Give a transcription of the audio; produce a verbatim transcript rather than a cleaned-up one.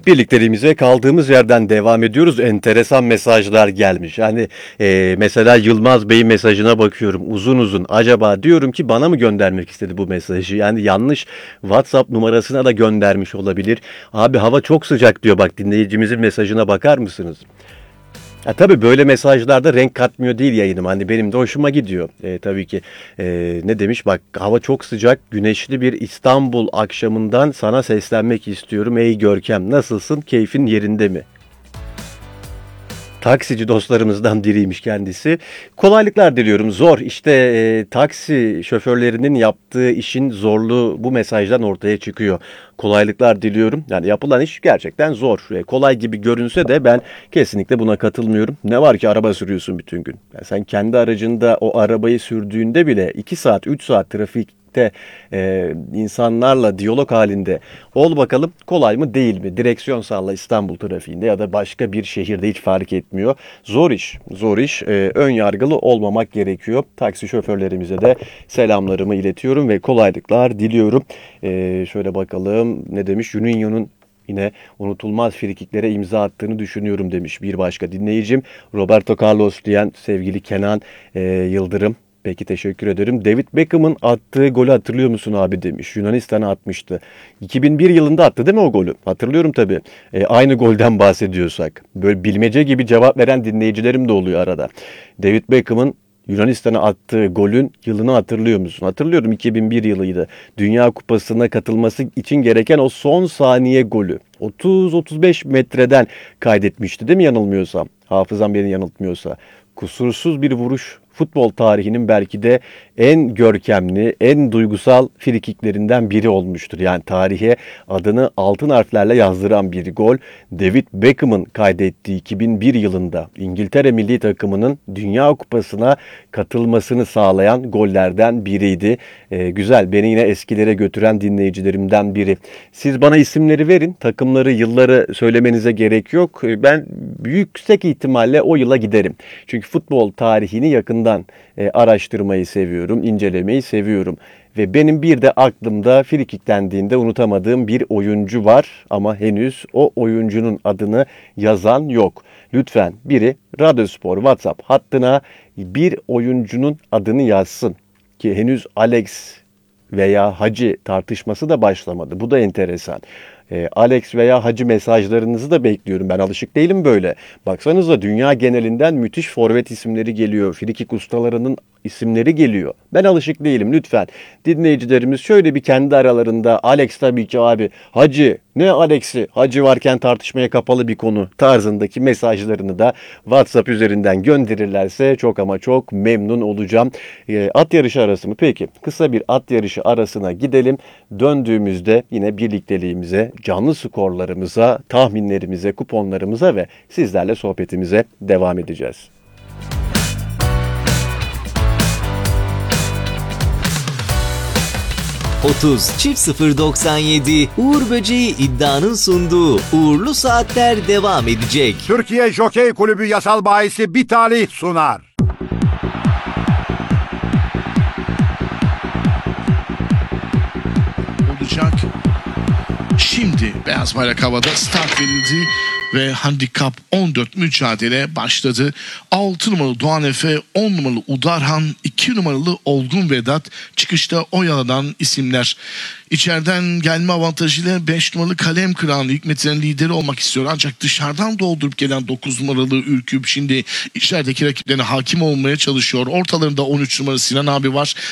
Birlikteliğimize kaldığımız yerden devam ediyoruz. Enteresan mesajlar gelmiş. Yani e, mesela Yılmaz Bey'in mesajına bakıyorum uzun uzun. Acaba diyorum ki bana mı göndermek istedi bu mesajı? Yani yanlış WhatsApp numarasına da göndermiş olabilir. Abi hava çok sıcak diyor, bak dinleyicimizin mesajına bakar mısınız? Ya tabii böyle mesajlarda renk katmıyor değil yayınım. Hani benim de hoşuma gidiyor. E, tabii ki e, ne demiş? Bak hava çok sıcak. Güneşli bir İstanbul akşamından sana seslenmek istiyorum. Ey Görkem, nasılsın? Keyfin yerinde mi? Taksici dostlarımızdan biriymiş kendisi. Kolaylıklar diliyorum. Zor. İşte e, taksi şoförlerinin yaptığı işin zorluğu bu mesajdan ortaya çıkıyor. Kolaylıklar diliyorum. Yani yapılan iş gerçekten zor. E, kolay gibi görünse de ben kesinlikle buna katılmıyorum. Ne var ki araba sürüyorsun bütün gün. Yani sen kendi aracında o arabayı sürdüğünde bile iki saat, üç saat trafik de e, insanlarla diyalog halinde ol bakalım, kolay mı değil mi? Direksiyon salla İstanbul trafiğinde ya da başka bir şehirde, hiç fark etmiyor. Zor iş, zor iş. E, ön yargılı olmamak gerekiyor. Taksi şoförlerimize de selamlarımı iletiyorum ve kolaylıklar diliyorum. E, şöyle bakalım ne demiş? Juninho'nun yine unutulmaz frikiklere imza attığını düşünüyorum demiş bir başka dinleyicim. Roberto Carlos diyen sevgili Kenan e, Yıldırım. Peki, teşekkür ederim. David Beckham'ın attığı golü hatırlıyor musun abi demiş. Yunanistan'a atmıştı. iki bin bir yılında attı değil mi o golü? Hatırlıyorum tabii. E, aynı golden bahsediyorsak. Böyle bilmece gibi cevap veren dinleyicilerim de oluyor arada. David Beckham'ın Yunanistan'a attığı golün yılını hatırlıyor musun? Hatırlıyorum, iki bin bir yılıydı. Dünya Kupası'na katılması için gereken o son saniye golü. otuz otuz beş metreden kaydetmişti değil mi yanılmıyorsam? Hafızam beni yanıltmıyorsa. Kusursuz bir vuruş, futbol tarihinin belki de en görkemli, en duygusal frikiklerinden biri olmuştur. Yani tarihe adını altın harflerle yazdıran bir gol. David Beckham'ın kaydettiği iki bin bir yılında İngiltere milli takımının Dünya Kupası'na katılmasını sağlayan gollerden biriydi. Ee, güzel, beni yine eskilere götüren dinleyicilerimden biri. Siz bana isimleri verin, takımları, yılları söylemenize gerek yok. Ben yüksek ihtimalle o yıla giderim. Çünkü futbol tarihini yakından e, araştırmayı seviyorum, incelemeyi seviyorum. Ve benim bir de aklımda frikik dendiğinde unutamadığım bir oyuncu var ama henüz o oyuncunun adını yazan yok. Lütfen biri Radyospor WhatsApp hattına bir oyuncunun adını yazsın. Ki henüz Alex veya Hacı tartışması da başlamadı. Bu da enteresan. E, Alex veya Hacı mesajlarınızı da bekliyorum. Ben alışık değilim böyle. Baksanıza, dünya genelinden müthiş forvet isimleri geliyor. Frikik ustalarının isimleri geliyor. Ben alışık değilim lütfen. Dinleyicilerimiz şöyle bir kendi aralarında, Alex tabii ki abi, Hacı ne Alex'i, Hacı varken tartışmaya kapalı bir konu tarzındaki mesajlarını da WhatsApp üzerinden gönderirlerse çok ama çok memnun olacağım. E, at yarışı arası mı? Peki, kısa bir at yarışı arasına gidelim. Döndüğümüzde yine birlikteliğimize, canlı skorlarımıza, tahminlerimize, kuponlarımıza ve sizlerle sohbetimize devam edeceğiz. otuz çift sıfır doksan yedi Uğur Böceği iddianın sunduğu Uğurlu Saatler devam edecek. Türkiye Jokey Kulübü yasal bahisi bir talih sunar. Olacak. Şimdi beyaz bayrak havada, start verildi ve handikap on dört mücadele başladı. altı numaralı Doğan Efe, on numaralı Udarhan, iki numaralı Olgun Vedat çıkışta oyalanan isimler. İçeriden gelme avantajıyla beş numaralı Kalem Kıran Hikmet'in lideri olmak istiyor. Ancak dışarıdan doldurup gelen dokuz numaralı Ürküp şimdi içerideki rakiplerine hakim olmaya çalışıyor. Ortalarında on üç numaralı Sinan abi var.